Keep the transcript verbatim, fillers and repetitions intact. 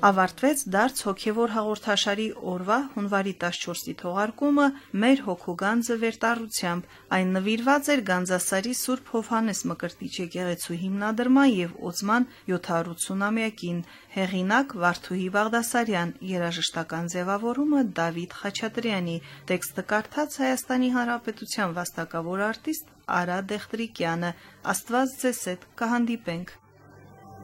Ավարտվեց դարձ հոգևոր հաղորդաշարի օրվա հունվարի տասնչորսի թողարկումը մեր հոգու գանձը վերտառությամբ։ Այն նվիրված էր Գանձասարի Սուրբ Հովհաննես Մկրտիչ եկեղեցու հիմնադրման եւ օծման յոթսունամյակին։ Հեղինակ Վարդուհի Բաղդասարյան, երաժշտական ձևավորումը Դավիթ Խաչատրյանի, տեքստը կարդաց Հայաստանի Հանրապետության վաստակավոր արտիստ Արա Դեղտրիկյանը։ Աստված ձեզ հետ, կհանդիպենք։